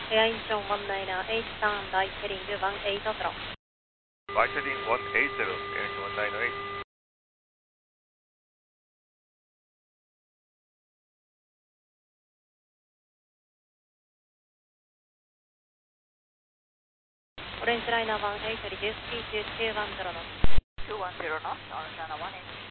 Air Incheon 198, turn right heading 180. Right heading 180, Air Incheon 198. オレンジライナー180、speed 210 knots. 210 knots, Orange Liner 180.